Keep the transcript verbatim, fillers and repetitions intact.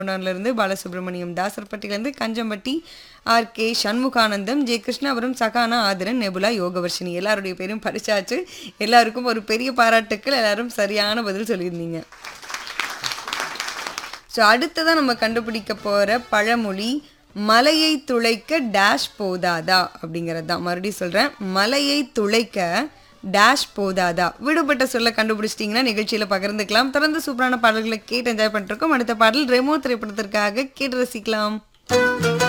இருந்து Balasubramaniam, தாசர்பட்டியிலிருந்து Kanjampatti, R K Shanmuganandam, J Krishnapuram, Sahana, Aadhiran, nebula, Yogavarshini எல்லாருடைய பேரும் படிச்சாச்சு. எல்லாருக்கும் ஒரு பெரிய பாராட்டுக்கள். எல்லாரும் சரியான பதில் சொல்லியிருந்தீங்க. ஸோ அடுத்ததான் நம்ம கண்டுபிடிக்க போகிற பழமொழி மலையை துளைக்க டேஷ் போதாதா அப்படிங்கிறது தான். மறுபடியும் சொல்கிறேன், மலையை துளைக்க டேஷ் போதாதா. விடுபட்ட சொல்ல கண்டுபிடிச்சிட்டிங்கன்னா நிகழ்ச்சியில் பகிர்ந்துக்கலாம். தொடர்ந்து சூப்பரான பாடல்களை கேட்டு என்ஜாய் பண்ணிருக்கோம். அடுத்த பாடல் ரெமோ திரைப்படத்திற்காக கேட்டு ரசிக்கலாம்.